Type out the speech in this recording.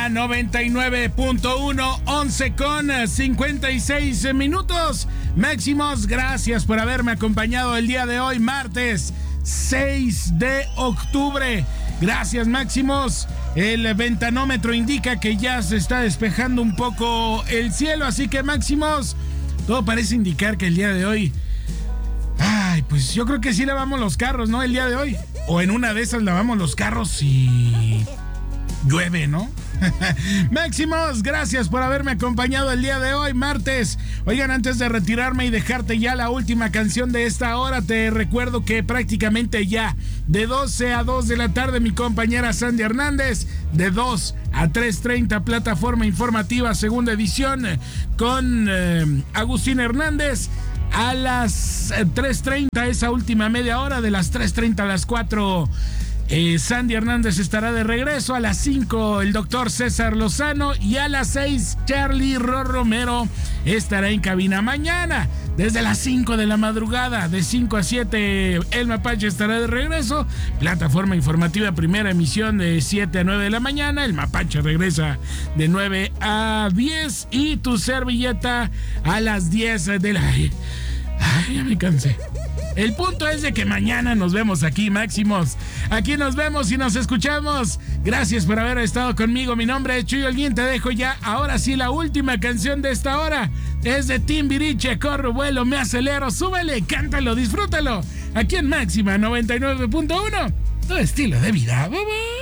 La 99.1, 11:56. Máximos, gracias por haberme acompañado el día de hoy, martes 6 de octubre. Gracias, Máximos. El ventanómetro indica que ya se está despejando un poco el cielo, así que, Máximos, todo parece indicar que el día de hoy... Ay, pues yo creo que sí lavamos los carros, ¿no? El día de hoy. O en una de esas lavamos los carros y... llueve, ¿no? Máximos, gracias por haberme acompañado el día de hoy, martes. Oigan, antes de retirarme y dejarte ya la última canción de esta hora, te recuerdo que prácticamente ya de 12 a 2 de la tarde mi compañera Sandy Hernández, de 2 a 3:30 plataforma informativa segunda edición con Agustín Hernández. A las 3:30, esa última media hora, de las 3:30 a las 4, Sandy Hernández estará de regreso. A las 5, el doctor César Lozano. Y a las 6, Charlie Romero estará en cabina. Mañana, desde las 5 de la madrugada, de 5 a 7, el Mapache estará de regreso. Plataforma informativa, primera emisión, de 7 a 9 de la mañana. El Mapache regresa de 9 a 10. Y tu servilleta a las 10 de la... Ay, ya me cansé. El punto es de que mañana nos vemos aquí, Máximos. Aquí nos vemos y nos escuchamos. Gracias por haber estado conmigo. Mi nombre es Chuy Holguín. Te dejo ya, ahora sí, la última canción de esta hora. Es de Timbiriche. Corro, vuelo, me acelero. Súbele, cántalo, disfrútalo. Aquí en Máxima 99.1. Tu estilo de vida. Bye, bye.